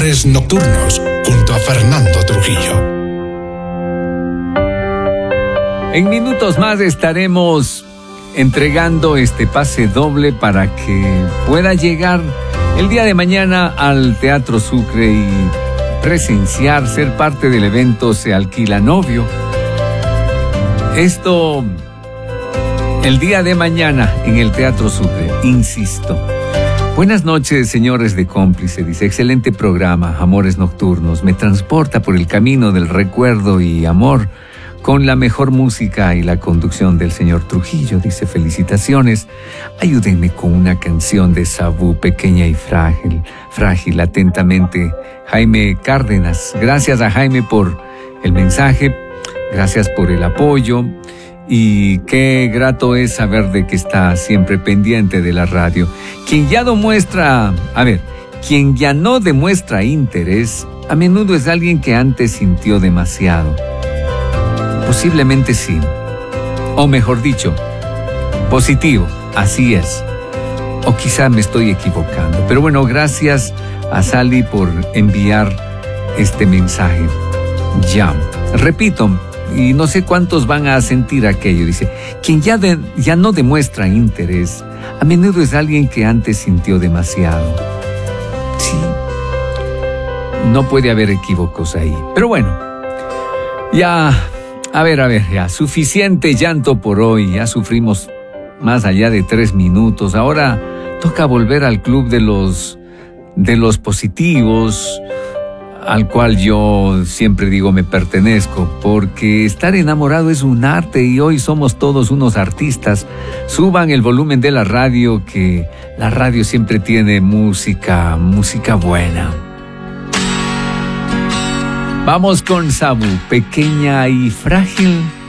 Amores Nocturnos, junto a Fernando Trujillo. En minutos más estaremos entregando este pase doble para que pueda llegar el día de mañana al Teatro Sucre y presenciar, ser parte del evento Se Alquila Novio. Esto el día de mañana en el Teatro Sucre, insisto. Buenas noches, señores de Cómplice, dice, excelente programa, Amores Nocturnos, me transporta por el camino del recuerdo y amor con la mejor música y la conducción del señor Trujillo, dice, felicitaciones, ayúdenme con una canción de Sabú, Pequeña y Frágil, atentamente, Jaime Cárdenas. Gracias a Jaime por el mensaje, gracias por el apoyo. Y qué grato es saber de que está siempre pendiente de la radio. Quien ya no demuestra interés, a menudo es alguien que antes sintió demasiado. Posiblemente sí. O mejor dicho, positivo, así es. O quizá me estoy equivocando. Pero bueno, gracias a Sally por enviar este mensaje. Ya, repito, y no sé cuántos van a sentir aquello. Dice, quien ya no demuestra interés, a menudo es alguien que antes sintió demasiado. Sí, no puede haber equívocos ahí. Pero bueno, ya, a ver, ya, suficiente llanto por hoy. Ya sufrimos más allá de 3 minutos. Ahora toca volver al club de los positivos, al cual yo siempre digo me pertenezco, porque estar enamorado es un arte y hoy somos todos unos artistas. Suban el volumen de la radio, que la radio siempre tiene música buena. Vamos con Sabú, Pequeña y Frágil.